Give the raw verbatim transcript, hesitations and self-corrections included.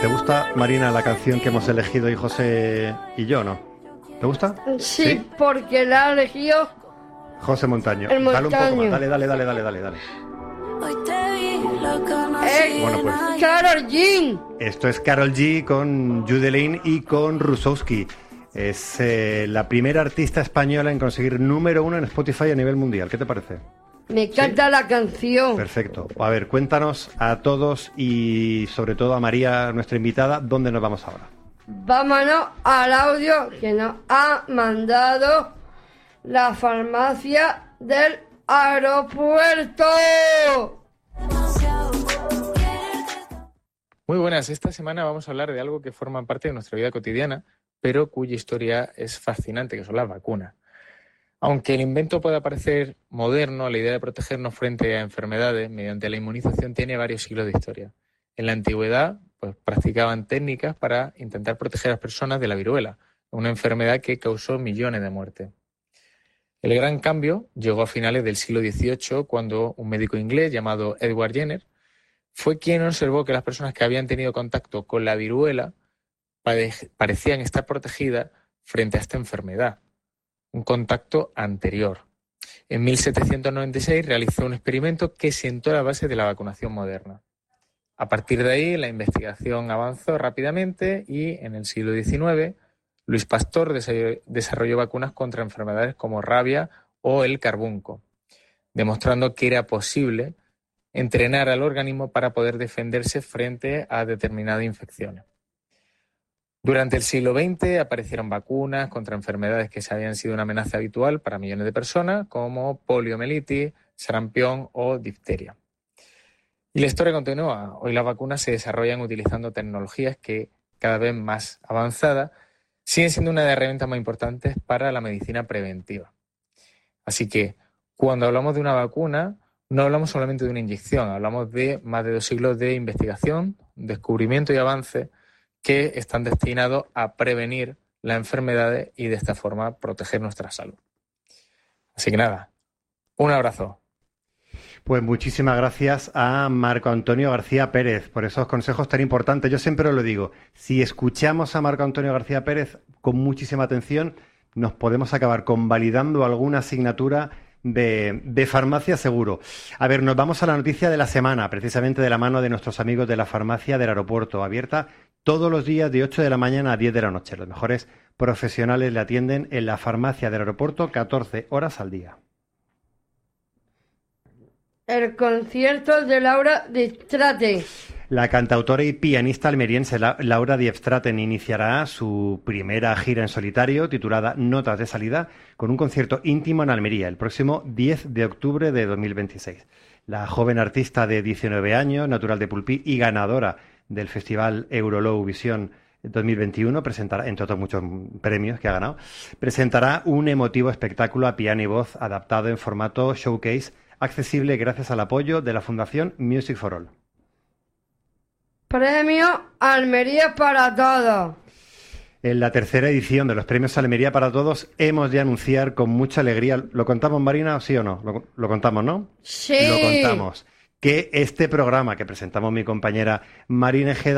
¿Te gusta, Marina, la canción que hemos elegido hoy José y yo, no? ¿Te gusta? Sí, ¿Sí? Porque la ha elegido José Montaño. El Montaño. Dale un poco más, dale, dale, dale, dale, dale, dale. Eh, bueno, pues Karol G. Esto es Karol G con Jude Lane y con Rusowski. Es eh, la primera artista española en conseguir número uno en Spotify a nivel mundial. ¿Qué te parece? Me encanta, ¿sí?, la canción. Perfecto. A ver, cuéntanos a todos y sobre todo a María, nuestra invitada, ¿dónde nos vamos ahora? Vámonos al audio que nos ha mandado la farmacia del aeropuerto. Muy buenas. Esta semana vamos a hablar de algo que forma parte de nuestra vida cotidiana, pero cuya historia es fascinante, que son las vacunas. Aunque el invento pueda parecer moderno, la idea de protegernos frente a enfermedades mediante la inmunización tiene varios siglos de historia. En la antigüedad, pues practicaban técnicas para intentar proteger a las personas de la viruela, una enfermedad que causó millones de muertes. El gran cambio llegó a finales del siglo dieciocho, cuando un médico inglés llamado Edward Jenner fue quien observó que las personas que habían tenido contacto con la viruela parecían estar protegidas frente a esta enfermedad. Un contacto anterior. En mil setecientos noventa y seis realizó un experimento que sentó la base de la vacunación moderna. A partir de ahí, la investigación avanzó rápidamente y en el siglo diecinueve, Luis Pasteur desarrolló vacunas contra enfermedades como rabia o el carbunco, demostrando que era posible entrenar al organismo para poder defenderse frente a determinadas infecciones. Durante el siglo veinte aparecieron vacunas contra enfermedades que se habían sido una amenaza habitual para millones de personas, como poliomielitis, sarampión o difteria. Y la historia continúa. Hoy las vacunas se desarrollan utilizando tecnologías que, cada vez más avanzadas, siguen siendo una de las herramientas más importantes para la medicina preventiva. Así que, cuando hablamos de una vacuna, no hablamos solamente de una inyección, hablamos de más de dos siglos de investigación, descubrimiento y avance que están destinados a prevenir las enfermedades y de esta forma proteger nuestra salud. Así que nada, un abrazo. Pues muchísimas gracias a Marco Antonio García Pérez por esos consejos tan importantes. Yo siempre os lo digo, si escuchamos a Marco Antonio García Pérez con muchísima atención, nos podemos acabar convalidando alguna asignatura de, de farmacia seguro. A ver, nos vamos a la noticia de la semana, precisamente de la mano de nuestros amigos de la farmacia del aeropuerto, abierta todos los días de ocho de la mañana a diez de la noche. Los mejores profesionales le atienden en la farmacia del aeropuerto catorce horas al día. El concierto de Laura Di Straten. La cantautora y pianista almeriense Laura Di Straten iniciará su primera gira en solitario, titulada Notas de Salida, con un concierto íntimo en Almería el próximo diez de octubre de dos mil veintiséis. La joven artista de diecinueve años, natural de Pulpí y ganadora del Festival Eurolow Visión dos mil veintiuno, presentará, entre otros muchos premios que ha ganado, presentará un emotivo espectáculo a piano y voz adaptado en formato showcase, accesible gracias al apoyo de la Fundación Music for All. Premio Almería para Todos. En la tercera edición de los Premios Almería para Todos hemos de anunciar con mucha alegría, ¿lo contamos, Marina, sí o no? Lo, lo contamos, ¿no? Sí. Lo contamos. Que este programa que presentamos mi compañera Marina Ejeda